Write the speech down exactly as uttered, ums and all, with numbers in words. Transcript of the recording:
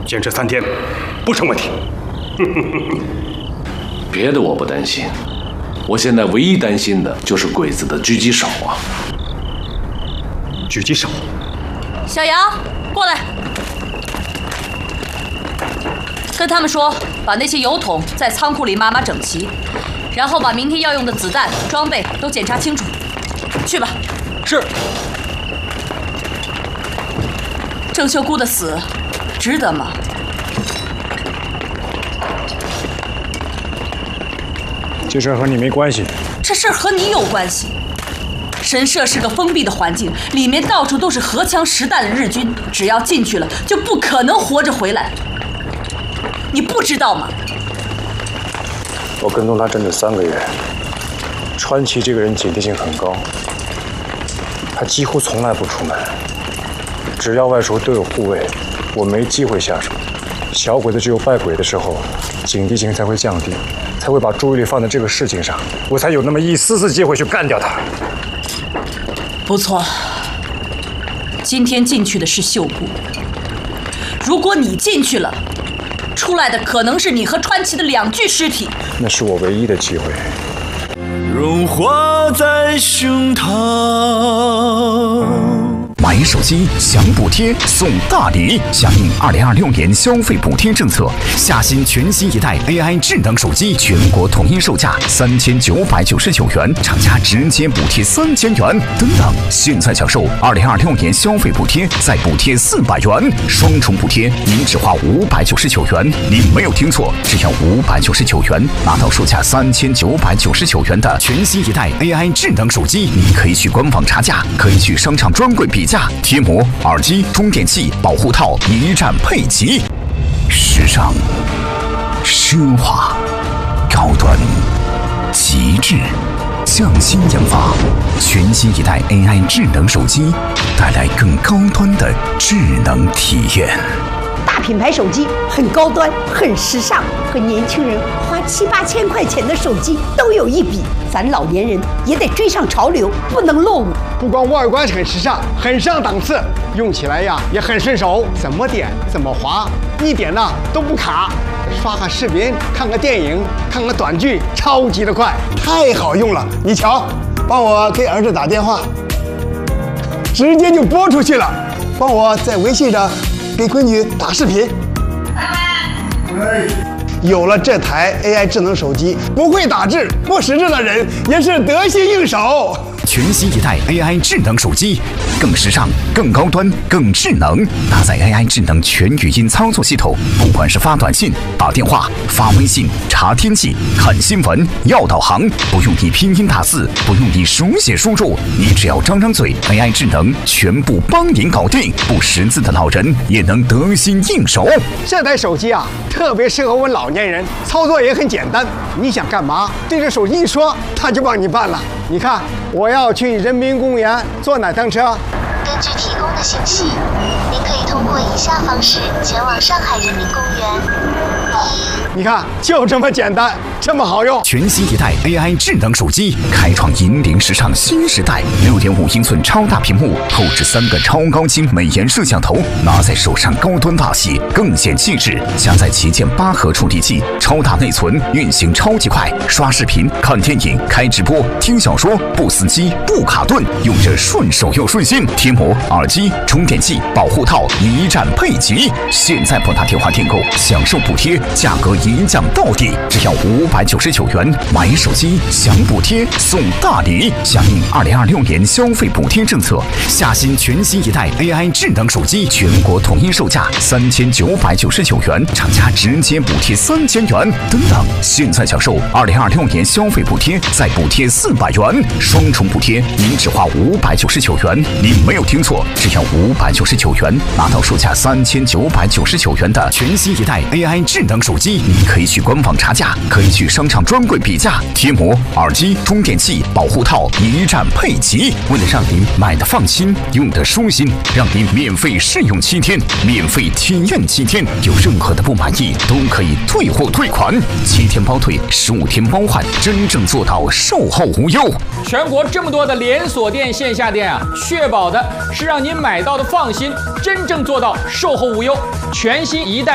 坚持三天，不成问题。 别的我不担心，我现在唯一担心的就是鬼子的狙击手啊！ 狙击手， 小杨，过来，跟他们说，把那些油桶在仓库里码码整齐，然后把明天要用的子弹、装备都检查清楚。去吧。 是。 郑秀姑的死，值得吗？ 这事儿和你没关系。 这事儿和你有关系。神社是个封闭的环境，里面到处都是荷枪实弹的日军，只要进去了，就不可能活着回来。你不知道吗？ 我跟踪他整整三个月。川崎这个人警惕性很高，他几乎从来不出门。只要外出都有护卫，我没机会下手。小鬼子只有败鬼的时候，警惕性才会降低，才会把注意力放在这个事情上，我才有那么一丝丝机会去干掉他。 不错，今天进去的是秀姑。如果你进去了，出来的可能是你和川崎的两具尸体。 那是我唯一的机会。 融化在胸膛。 买手机享补贴送大礼，响应二零二六年消费补贴政策，夏新全新一代 A I 智能手机全国统一售价三千九百九十九元，厂家直接补贴三千元。等等，现在享受二零二六年消费补贴，再补贴四百元，双重补贴，您只花五百九十九元。您没有听错，只要五百九十九元，拿到售价三千九百九十九元的全新一代 A I 智能手机。你可以去官网查价，可以去商场专柜比价。贴膜、耳机、充电器、保护套一站配齐，时尚、奢华、高端、极致，匠心研发，全新一代 A I 智能手机，带来更高端的智能体验。 大品牌手机很高端，很时尚，和年轻人花七八千块钱的手机都有一比。咱老年人也得追上潮流，不能落伍。 不光外观很时尚，很上档次，用起来呀也很顺手，怎么点怎么滑，一点呢都不卡。刷个视频，看个电影，看个短剧，超级的快，太好用了。你瞧，帮我给儿子打电话，直接就拨出去了。帮我在微信上给闺女打视频。有了这台 A I 智能手机，不会打字、不识字的人也是得心应手。 全新一代 A I 智能手机，更时尚、更高端、更智能，搭载 A I 智能全语音操作系统，不管是发短信、打电话、发微信、查天气、看新闻、要导航，不用你拼音打字，不用你手写输入，你只要张张嘴 ，A I 智能全部帮您搞定，不识字的老人也能得心应手。 这台手机啊，特别适合我们老年人，操作也很简单。你想干嘛，对着手机一说，它就帮你办了。你看，我要去人民公园坐哪趟车？ 根据提供的信息，您可以通过以下方式前往上海人民公园。 你看，就这么简单，这么好用。 全新一代 A I 智能手机，开创引领时尚新时代。六点五英寸超大屏幕，后置三个超高清美颜摄像头，拿在手上高端大气，更显气质。加载旗舰八核处理器，超大内存，运行超级快，刷视频、看电影、开直播、听小说，不死机、不卡顿，用着顺手又顺心。贴膜、耳机、充电器、保护套一站配齐。现在拨打电话订购，享受补贴，价格一降到底，只要五百九十九元。买手机享补贴送大礼，响应二零二六年消费补贴政策，夏新全新一代 A I 智能手机全国统一售价三千九百九十九元，厂家直接补贴三千元。等等，现在享受二零二六年消费补贴，再补贴四百元，双重补贴，您只花五百九十九元。您没有听错，只要五百九十九元，拿到售价三千九百九十九元的全新一代 A I 智能手机。你可以去官网查价，可以去商场专柜比价，贴膜、耳机、充电器、保护套一站配齐。为了让您买的放心，用的舒心，让您免费试用七天，免费体验七天，有任何的不满意都可以退货退款，七天包退，十五天包换，真正做到售后无忧。 全国这么多的连锁店、线下店啊，确保的是让您买到的放心，真正做到售后无忧。全新一代